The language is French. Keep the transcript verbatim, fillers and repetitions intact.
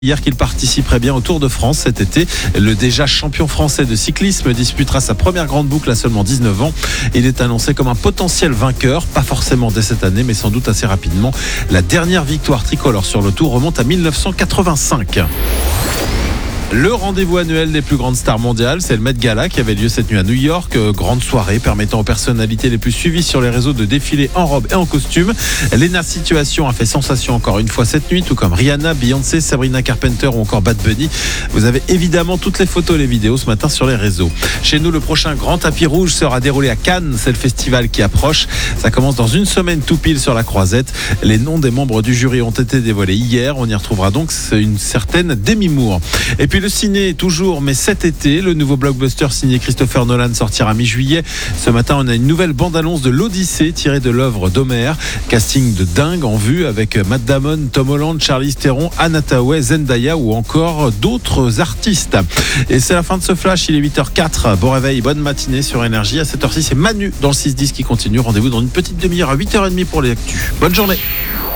Hier qu'il participerait bien au Tour de France cet été. Le déjà champion français de cyclisme disputera sa première grande boucle à seulement dix-neuf ans. Il est annoncé comme un potentiel vainqueur, pas forcément dès cette année, mais sans doute assez rapidement. La dernière victoire tricolore sur le Tour remonte à dix-neuf cent quatre-vingt-cinq. Le rendez-vous annuel des plus grandes stars mondiales, c'est le Met Gala qui avait lieu cette nuit à New York. Grande soirée permettant aux personnalités les plus suivies sur les réseaux de défiler en robe et en costume. Lena Situation a fait sensation encore une fois cette nuit, tout comme Rihanna, Beyoncé, Sabrina Carpenter ou encore Bad Bunny. Vous avez évidemment toutes les photos et les vidéos ce matin sur les réseaux. Chez nous, le prochain grand tapis rouge sera déroulé à Cannes. C'est le festival qui approche. Ça commence dans une semaine tout pile sur la Croisette. Les noms des membres du jury ont été dévoilés hier. On y retrouvera donc une certaine Demi Moore. Et puis le ciné toujours, mais cet été, le nouveau blockbuster signé Christopher Nolan sortira mi-juillet. Ce matin, on a une nouvelle bande-annonce de l'Odyssée tirée de l'œuvre d'Homère. Casting de dingue en vue avec Matt Damon, Tom Holland, Charlize Theron, Anne Hathaway, Zendaya ou encore d'autres artistes. Et c'est la fin de ce flash, il est huit heures quatre. Bon réveil, bonne matinée sur Énergie. À sept heures six, c'est Manu dans le six dix qui continue. Rendez-vous dans une petite demi-heure à huit heures trente pour les actus. Bonne journée.